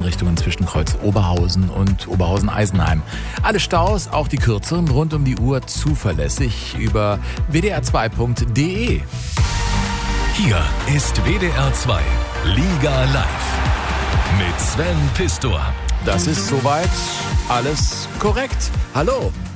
Fahrtrichtungen zwischen Kreuz Oberhausen und Oberhausen-Eisenheim. Alle Staus, auch die kürzeren, rund um die Uhr zuverlässig über wdr2.de. Hier ist WDR 2 Liga Live mit Sven Pistor. Das ist soweit alles korrekt. Hallo.